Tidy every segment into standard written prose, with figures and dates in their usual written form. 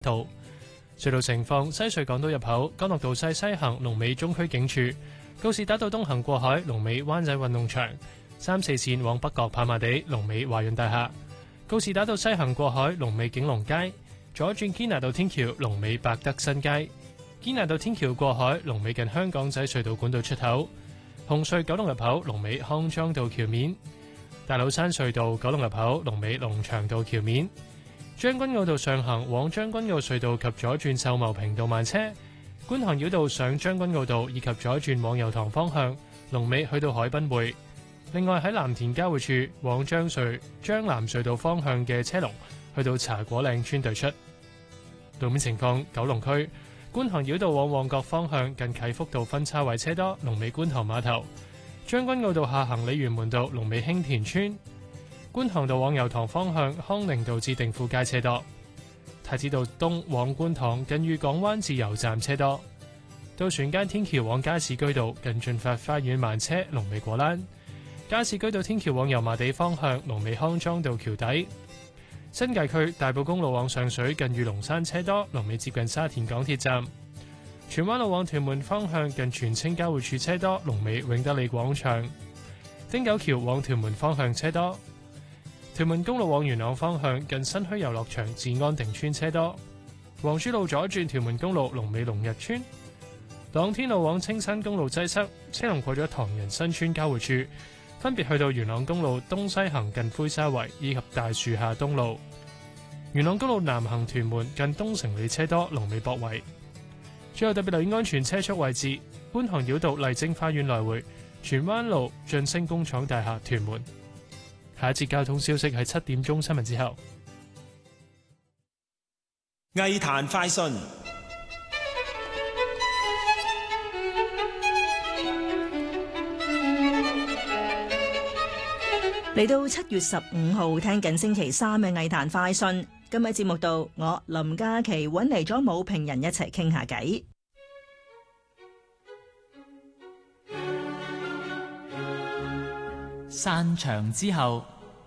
道。隧道情況：西隧港島入口干諾道西西行龍尾中區警署，告士打道東行過海龍尾灣仔運動場，3、4線往北角跑馬地龍尾華潤大廈，告士打道西行過海龍尾景隆街，左轉堅拿道天橋龍尾百德新街，堅拿道天橋過海龍尾近香港仔隧道管道出口，紅隧九龍入口龍尾康莊道橋面，大老山隧道九龍入口龍尾龍翔道橋面。將軍澳道上行往將軍澳隧道及左轉秀茂坪道慢車，觀塘繞道上將軍澳道以及左轉往油塘方向，龍尾去到海濱匯。另外喺藍田交匯處往將藍隧道方向嘅車龍去到茶果嶺村對出。路面情況：九龍區觀塘繞道往旺角方向近啟福道分叉位車多，龍尾觀塘碼頭；將軍澳道下行鯉魚門道龍尾興田村。觀塘道往油塘方向康寧道至定富街車多，太子道東往觀塘近裕港灣至油站車多，渡船街天橋往加士居道近駿發花園慢車龍尾果欄，加士居道天橋往油麻地方向龍尾康莊道橋底，新界區大埔公路往上水近裕龍山車多，龍尾接近沙田港鐵站，荃灣路往屯門方向近荃青交匯處車多，龍尾永德利廣場，汀九橋往屯門方向車多。屯門公路往元朗方向近新墟遊樂場至安定村車多，黃珠路左轉屯門公路龍尾龍日村，朗天路往青山公路擠塞，車龍過咗唐人新村交匯處，分別去到元朗公路東西行近灰沙圍以及大樹下東路，元朗公路南行屯門近東城里車多，龍尾博圍。最後特別留意安全車速位置：觀塘繞道麗晶花園來回，荃灣路晉升工廠大廈屯門。下一節交通消息喺7點鐘新聞之後。 藝壇快訊， 嚟到7月15號，聽緊星期3嘅藝壇快訊。今日節目度，我林嘉琪揾嚟咗武評人一齊傾下偈。 散場之後，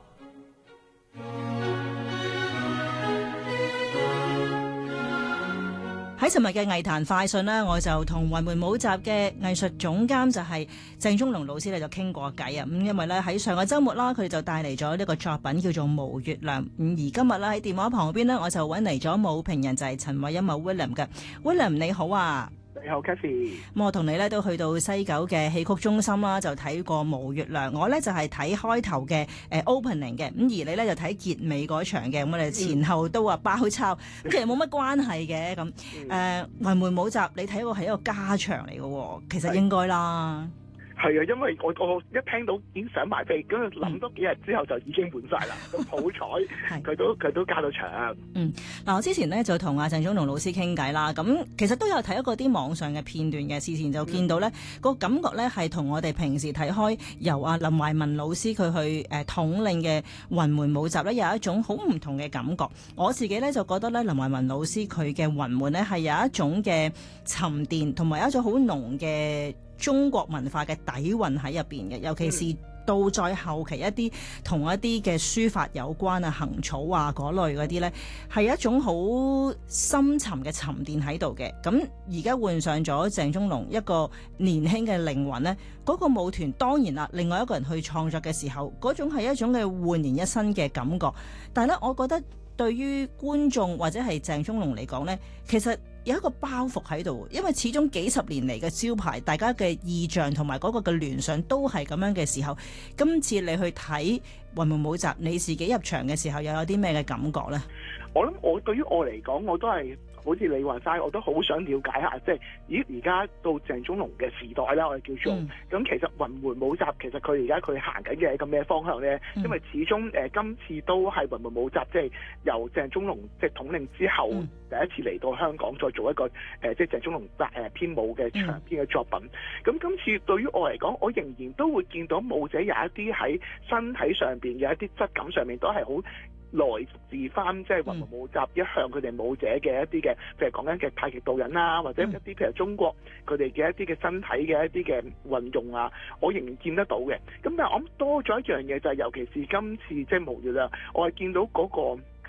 喺尋日嘅藝壇快訊呢，我就同雲門舞集嘅藝術總監就係鄭中龍老師咧就傾過偈啊。咁因為咧喺上個週末啦，佢哋就帶嚟咗呢個作品叫做《無月亮》。而今日啦喺電話旁邊呢，我就揾嚟咗舞評人就係陳慧欣 William 嘅。William 你好啊！ 你好 Cathy。 我同你咧都去到西九嘅戲曲中心啦，就睇過《無月亮》。我咧就係睇開頭嘅opening 嘅，咁而你咧就睇結尾嗰場嘅。咁我哋前後都話包抄，咁其實冇乜關係嘅。咁雲門舞集你睇過係一個家場嚟嘅，其實應該啦。 係啊，因為我一聽到已經想買飛，咁諗多幾日之後就已經滿晒啦。咁好彩佢都加到場。 嗱，我之前咧就同阿鄭中龍老師傾偈啦。咁其實都有睇過啲網上嘅片段嘅，事前就見到咧個感覺咧係同我哋平時睇開由阿林懷民老師佢去統領嘅雲門舞集咧有一種好唔同嘅感覺。我自己咧就覺得咧林懷民老師佢嘅雲門咧係有一種嘅沉澱，同埋有一種好濃嘅中國文化嘅底蘊喺入邊嘅，尤其是到再後期一啲同一啲嘅書法有關啊、行草啊嗰類嗰啲呢，係一種好深沉嘅沉澱喺度嘅。咁而家換上咗鄭中龍一個年輕嘅靈魂呢，嗰個舞團當然啦，另外一個人去創作嘅時候，嗰種係一種嘅煥然一新嘅感覺。但係咧，我覺得對於觀眾或者係鄭中龍嚟講呢，其實有一個包袱喺度，因為始終幾十年嚟嘅招牌，大家嘅意象同埋嗰個嘅聯想都係咁樣嘅時候，今次你去睇雲門舞集，你自己入場嘅時候又有啲咩嘅感覺呢？ 我諗對於我嚟講，我都係好似你話齋，我都好想了解下，即係而家到鄭中龍嘅時代啦，我哋叫做咁。其實雲門舞集其實佢而家佢行緊嘅一個咩方向咧？因為始終今次都係雲門舞集，即係由鄭中龍即係統領之後第一次嚟到香港，再做一個即係鄭中龍編舞嘅長篇嘅作品。咁今次對於我嚟講，我仍然都會見到舞者有一啲喺身體上邊有一啲質感上面都係好來自翻即係雲門舞集一向佢哋舞者嘅一啲嘅，譬如講緊嘅太極導引啦，或者一啲譬如中國佢哋嘅一啲嘅身體嘅一啲嘅運用啊，我仍然見得到嘅。咁但係我諗多咗一樣嘢就係，尤其是今次即係無月亮，我係見到嗰個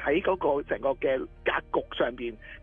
喺嗰個成個嘅格局上邊，